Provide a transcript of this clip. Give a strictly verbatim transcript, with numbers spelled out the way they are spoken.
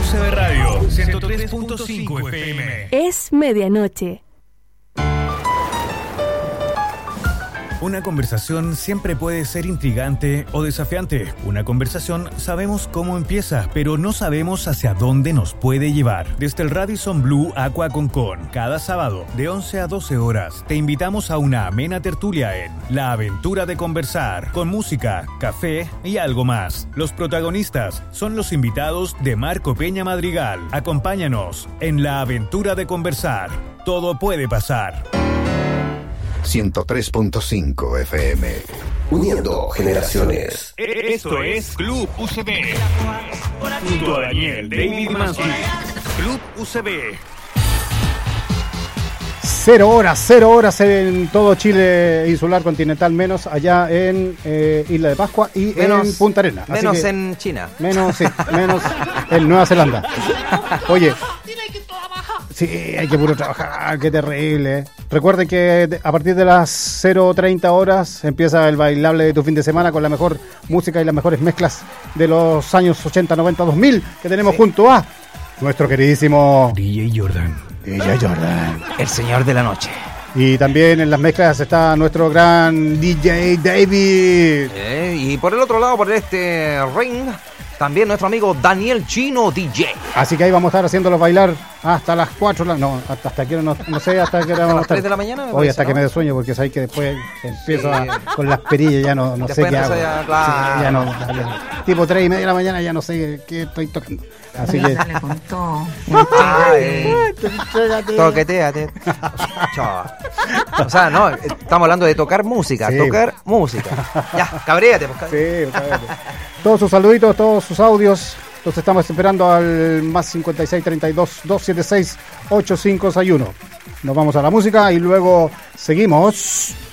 C B Radio ciento tres punto cinco F M. Es medianoche. Una conversación siempre puede ser intrigante o desafiante. Una conversación sabemos cómo empieza, pero no sabemos hacia dónde nos puede llevar. Desde el Radisson Blu Aqua Concon, cada sábado de once a doce horas, te invitamos a una amena tertulia en La Aventura de Conversar, con música, café y algo más. Los protagonistas son los invitados de Marco Peña Madrigal. Acompáñanos en La Aventura de Conversar. Todo puede pasar. ciento tres punto cinco F M. Uniendo generaciones. Esto es Club U C B. Junto a Daniel, David y Mansky. Club U C B. Cero horas, cero horas en todo Chile insular continental, menos allá en eh, Isla de Pascua y menos, en Punta Arenas. Así menos que, en China. Menos, sí, menos en Nueva Zelanda. Oye, sí, hay que puro trabajar, qué terrible. Recuerden que a partir de las cero treinta horas empieza el bailable de tu fin de semana con la mejor música y las mejores mezclas de los años ochenta, noventa, dos mil que tenemos sí. junto a nuestro queridísimo D J Jordan. D J Jordan, el señor de la noche. Y también en las mezclas está nuestro gran D J David. Eh, y por el otro lado, por este ring, también nuestro amigo Daniel Chino D J. Así que ahí vamos a estar haciéndolos bailar hasta las cuatro, no, hasta, hasta aquí no, no sé, hasta que vamos a estar. tres de la mañana. Hoy parece, hasta ¿no? que me dé sueño, porque sabéis que después empiezo sí. a, con las perillas, ya no, no sé qué hago. Ya, claro. Sí, ya no, ya, tipo tres y media de la mañana ya no sé qué estoy tocando. Así que. Dale con todo. Ay, toqueteate. O sea, no, estamos hablando de tocar música, sí. tocar música. Ya, cabréate, pues, cabréate. Sí, cabréate. Todos sus saluditos, todos sus audios. Los estamos esperando al más cincuenta y seis, treinta y dos, doscientos setenta y seis, ochenta y cinco sesenta y uno. Nos vamos a la música y luego seguimos.